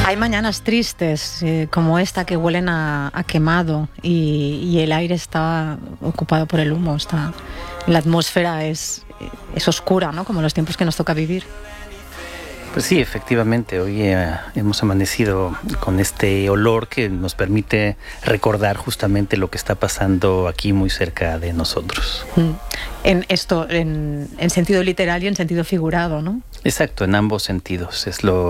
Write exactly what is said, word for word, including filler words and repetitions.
Hay mañanas tristes, eh, como esta, que huelen a, a quemado y, y el aire está ocupado por el humo. Está, la atmósfera es, es oscura, ¿no? Como los tiempos que nos toca vivir. Pues sí, efectivamente, hoy eh, hemos amanecido con este olor que nos permite recordar justamente lo que está pasando aquí muy cerca de nosotros. Mm. En esto, en, en sentido literal y en sentido figurado, ¿no? Exacto, en ambos sentidos. Es lo